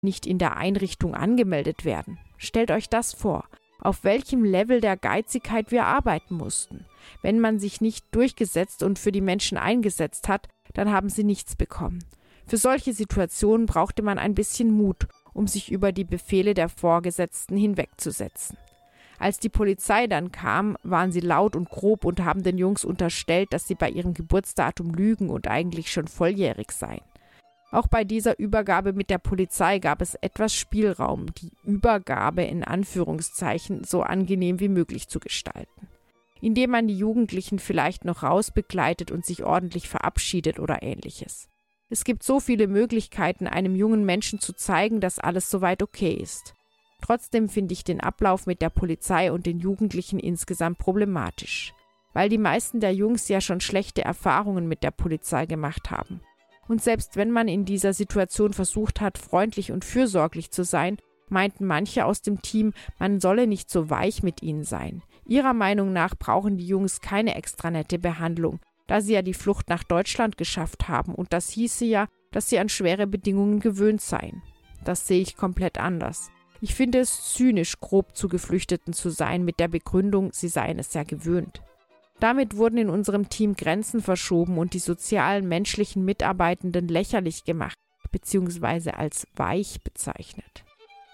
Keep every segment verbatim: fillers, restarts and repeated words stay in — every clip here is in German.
nicht in der Einrichtung angemeldet werden. Stellt euch das vor, auf welchem Level der Geizigkeit wir arbeiten mussten. Wenn man sich nicht durchgesetzt und für die Menschen eingesetzt hat, dann haben sie nichts bekommen. Für solche Situationen brauchte man ein bisschen Mut, um sich über die Befehle der Vorgesetzten hinwegzusetzen. Als die Polizei dann kam, waren sie laut und grob und haben den Jungs unterstellt, dass sie bei ihrem Geburtsdatum lügen und eigentlich schon volljährig seien. Auch bei dieser Übergabe mit der Polizei gab es etwas Spielraum, die Übergabe in Anführungszeichen so angenehm wie möglich zu gestalten. Indem man die Jugendlichen vielleicht noch rausbegleitet und sich ordentlich verabschiedet oder ähnliches. Es gibt so viele Möglichkeiten, einem jungen Menschen zu zeigen, dass alles soweit okay ist. Trotzdem finde ich den Ablauf mit der Polizei und den Jugendlichen insgesamt problematisch, weil die meisten der Jungs ja schon schlechte Erfahrungen mit der Polizei gemacht haben. Und selbst wenn man in dieser Situation versucht hat, freundlich und fürsorglich zu sein, meinten manche aus dem Team, man solle nicht so weich mit ihnen sein. Ihrer Meinung nach brauchen die Jungs keine extra nette Behandlung, da sie ja die Flucht nach Deutschland geschafft haben und das hieße ja, dass sie an schwere Bedingungen gewöhnt seien. Das sehe ich komplett anders. Ich finde es zynisch, grob zu Geflüchteten zu sein mit der Begründung, sie seien es ja gewöhnt. Damit wurden in unserem Team Grenzen verschoben und die sozialen menschlichen Mitarbeitenden lächerlich gemacht bzw. als weich bezeichnet.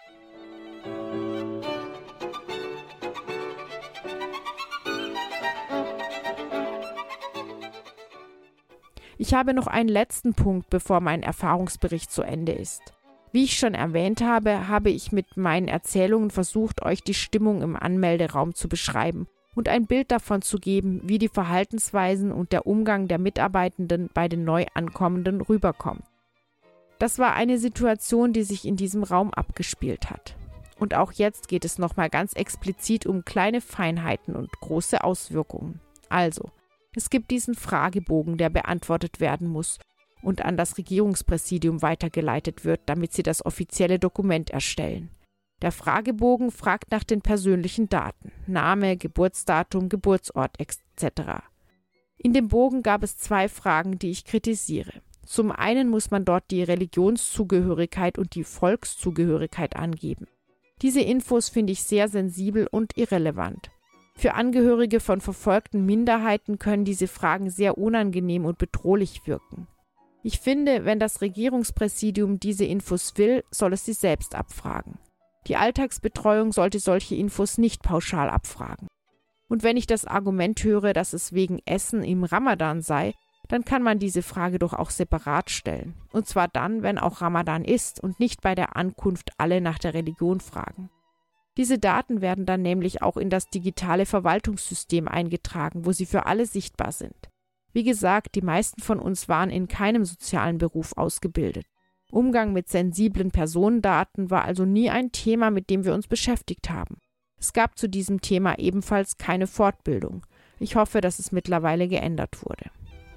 Ich habe noch einen letzten Punkt, bevor mein Erfahrungsbericht zu Ende ist. Wie ich schon erwähnt habe, habe ich mit meinen Erzählungen versucht, euch die Stimmung im Anmelderaum zu beschreiben und ein Bild davon zu geben, wie die Verhaltensweisen und der Umgang der Mitarbeitenden bei den Neuankommenden rüberkommt. Das war eine Situation, die sich in diesem Raum abgespielt hat. Und auch jetzt geht es nochmal ganz explizit um kleine Feinheiten und große Auswirkungen. Also, es gibt diesen Fragebogen, der beantwortet werden muss und an das Regierungspräsidium weitergeleitet wird, damit sie das offizielle Dokument erstellen. Der Fragebogen fragt nach den persönlichen Daten, Name, Geburtsdatum, Geburtsort et cetera. In dem Bogen gab es zwei Fragen, die ich kritisiere. Zum einen muss man dort die Religionszugehörigkeit und die Volkszugehörigkeit angeben. Diese Infos finde ich sehr sensibel und irrelevant. Für Angehörige von verfolgten Minderheiten können diese Fragen sehr unangenehm und bedrohlich wirken. Ich finde, wenn das Regierungspräsidium diese Infos will, soll es sie selbst abfragen. Die Alltagsbetreuung sollte solche Infos nicht pauschal abfragen. Und wenn ich das Argument höre, dass es wegen Essen im Ramadan sei, dann kann man diese Frage doch auch separat stellen. Und zwar dann, wenn auch Ramadan ist und nicht bei der Ankunft alle nach der Religion fragen. Diese Daten werden dann nämlich auch in das digitale Verwaltungssystem eingetragen, wo sie für alle sichtbar sind. Wie gesagt, die meisten von uns waren in keinem sozialen Beruf ausgebildet. Umgang mit sensiblen Personendaten war also nie ein Thema, mit dem wir uns beschäftigt haben. Es gab zu diesem Thema ebenfalls keine Fortbildung. Ich hoffe, dass es mittlerweile geändert wurde.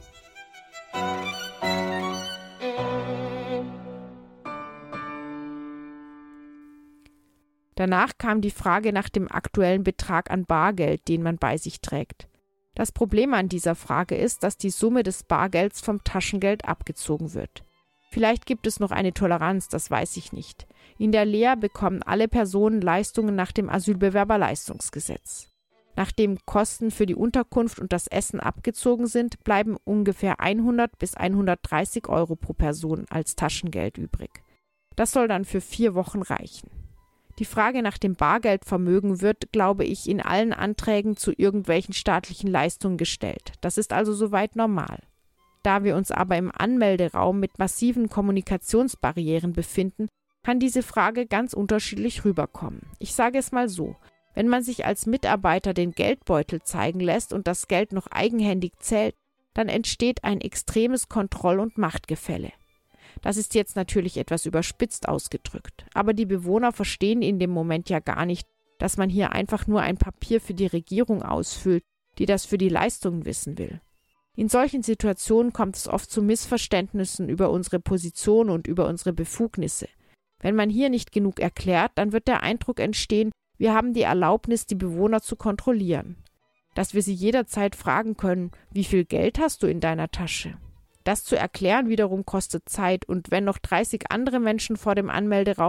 Danach kam die Frage nach dem aktuellen Betrag an Bargeld, den man bei sich trägt. Das Problem an dieser Frage ist, dass die Summe des Bargelds vom Taschengeld abgezogen wird. Vielleicht gibt es noch eine Toleranz, das weiß ich nicht. In der Lehre bekommen alle Personen Leistungen nach dem Asylbewerberleistungsgesetz. Nachdem Kosten für die Unterkunft und das Essen abgezogen sind, bleiben ungefähr hundert bis hundertdreißig Euro pro Person als Taschengeld übrig. Das soll dann für vier Wochen reichen. Die Frage nach dem Bargeldvermögen wird, glaube ich, in allen Anträgen zu irgendwelchen staatlichen Leistungen gestellt. Das ist also soweit normal. Da wir uns aber im Anmelderaum mit massiven Kommunikationsbarrieren befinden, kann diese Frage ganz unterschiedlich rüberkommen. Ich sage es mal so: Wenn man sich als Mitarbeiter den Geldbeutel zeigen lässt und das Geld noch eigenhändig zählt, dann entsteht ein extremes Kontroll- und Machtgefälle. Das ist jetzt natürlich etwas überspitzt ausgedrückt, aber die Bewohner verstehen in dem Moment ja gar nicht, dass man hier einfach nur ein Papier für die Regierung ausfüllt, die das für die Leistungen wissen will. In solchen Situationen kommt es oft zu Missverständnissen über unsere Position und über unsere Befugnisse. Wenn man hier nicht genug erklärt, dann wird der Eindruck entstehen, wir haben die Erlaubnis, die Bewohner zu kontrollieren. Dass wir sie jederzeit fragen können, wie viel Geld hast du in deiner Tasche? Das zu erklären wiederum kostet Zeit, und wenn noch dreißig andere Menschen vor dem Anmelderaum